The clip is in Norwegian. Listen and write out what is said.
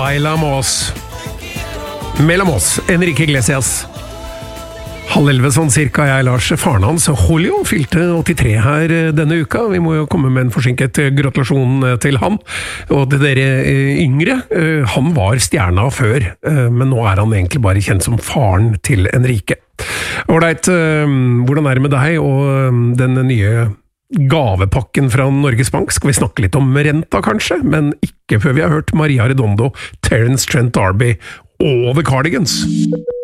Baila Mos. Melamos, Enrique Iglesias. 10:30 sånn cirka, jeg Lars. Faren hans, Julio, fylte 83 her denne uka. Vi må jo komme med en forsinket gratulasjon til han. Og til dere yngre, han var stjerna før, men nå han egentlig bare kjent som faren til Enrique. Ålreit, hvordan det med deg og den nye gavepakken fra Norges Bank? Skal vi snakke litt om renta kanskje? Men ikke før vi har hørt Maria Redondo, Terence Trent D'Arby og The Cardigans.